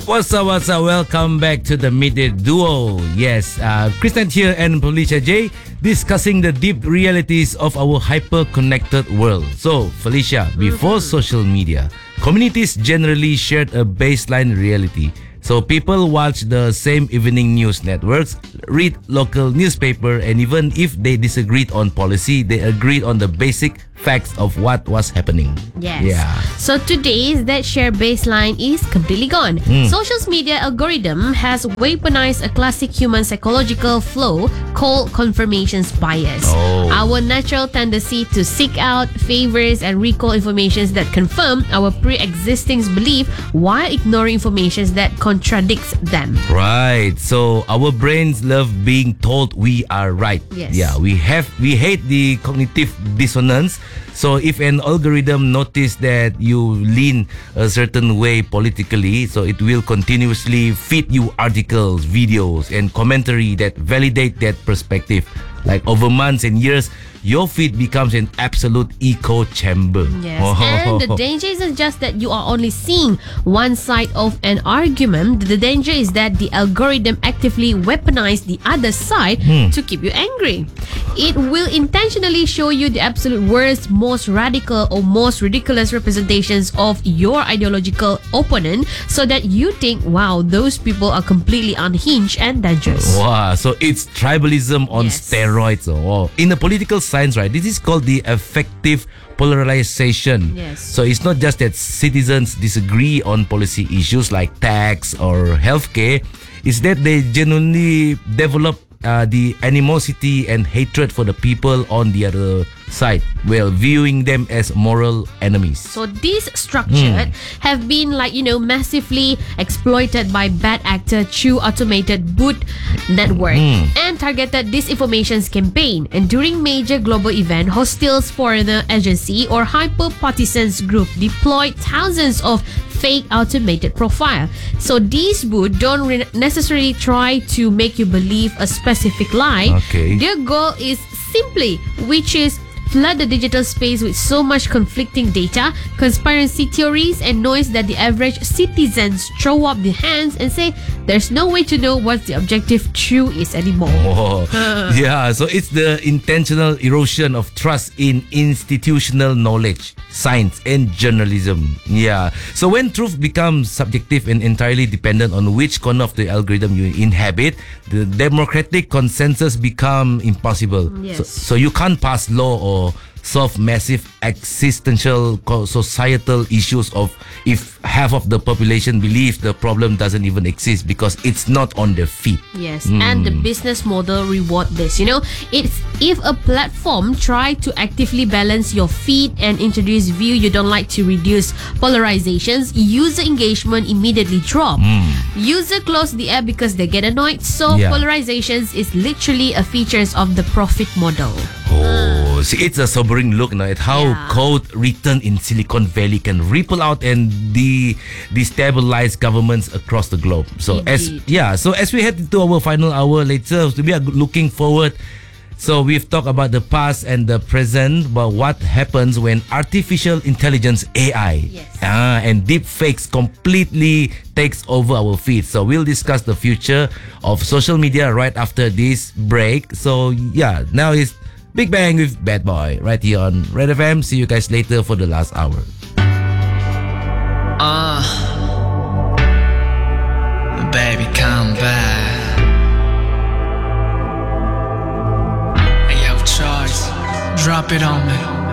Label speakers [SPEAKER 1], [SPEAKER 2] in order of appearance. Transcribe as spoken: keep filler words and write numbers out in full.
[SPEAKER 1] What's up, what's up? Welcome back to the Midday Duo. Yes, uh, Kristen here and Felicia J discussing the deep realities of our hyper-connected world. So, Felicia, before mm-hmm. social media, communities generally shared a baseline reality. So people watch the same evening news networks, read local newspaper, and even if they disagreed on policy, they agreed on the basic facts of what was happening.
[SPEAKER 2] Yes.
[SPEAKER 1] Yeah.
[SPEAKER 2] So today, that shared baseline is completely gone. Mm. Social media algorithm has weaponized a classic human psychological flaw called confirmations bias.
[SPEAKER 1] Oh.
[SPEAKER 2] Our natural tendency to seek out, favors, and recall information that confirm our pre-existing belief while ignoring information that contradicts them.
[SPEAKER 1] Right. So our brains love being told we are right.
[SPEAKER 2] Yes.
[SPEAKER 1] Yeah. We have we hate the cognitive dissonance. So if an algorithm notices that you lean a certain way politically, so it will continuously feed you articles, videos, and commentary that validate that perspective. Like over months and years, your feed becomes an absolute echo chamber.
[SPEAKER 2] Yes, oh. And the danger isn't just that you are only seeing one side of an argument. The danger is that the algorithm actively weaponizes the other side hmm. to keep you angry. It will intentionally show you the absolute worst, most radical or most ridiculous representations of your ideological opponent so that you think, wow, those people are completely unhinged and dangerous.
[SPEAKER 1] Wow, so it's tribalism on yes. steroids. Oh, in the political science, right, this is called the affective polarization.
[SPEAKER 2] Yes.
[SPEAKER 1] So it's not just that citizens disagree on policy issues like tax or healthcare, it's that they genuinely develop Uh, the animosity and hatred for the people on the other side, while viewing them as moral enemies.
[SPEAKER 2] So these structures mm. have been, like, you know, massively exploited by bad actor through automated boot network mm. and targeted disinformation campaign. And during major global event, hostile foreign agency or hyper-partisan group deployed thousands of fake automated profile. So these bots don't re- necessarily try to make you believe a specific lie.
[SPEAKER 1] Okay.
[SPEAKER 2] Their goal is simply, which is flood the digital space with so much conflicting data, conspiracy theories, and noise that the average citizens throw up their hands and say there's no way to know what the objective truth is anymore.
[SPEAKER 1] Oh, yeah, so it's the intentional erosion of trust in institutional knowledge, science, and journalism. Yeah, so when truth becomes subjective and entirely dependent on which corner of the algorithm you inhabit, the democratic consensus become impossible.
[SPEAKER 2] Yes.
[SPEAKER 1] So, so you can't pass law or solve massive existential societal issues of if half of the population believes the problem doesn't even exist because it's not on their feet.
[SPEAKER 2] Yes, mm. and the business model reward this. You know, it's if a platform try to actively balance your feed and introduce view you don't like to reduce polarizations, user engagement immediately drop. Mm. User close the app because they get annoyed. So yeah. polarizations is literally a features of the profit model.
[SPEAKER 1] Oh, see, it's a sobering look now at how
[SPEAKER 2] yeah.
[SPEAKER 1] code written in Silicon Valley can ripple out and de- destabilize governments across the globe. So
[SPEAKER 2] Indeed.
[SPEAKER 1] as yeah, so as we head into our final hour later, we are looking forward. So we've talked about the past and the present, but what happens when artificial intelligence A I
[SPEAKER 2] yes.
[SPEAKER 1] uh, and deep fakes completely takes over our feed. So we'll discuss the future of social media right after this break. So yeah, now it's Big Bang with Bad Boy right here on Red F M. See you guys later for the last hour.
[SPEAKER 3] Uh, baby, come back. Hey, yo, Charles, drop it on me.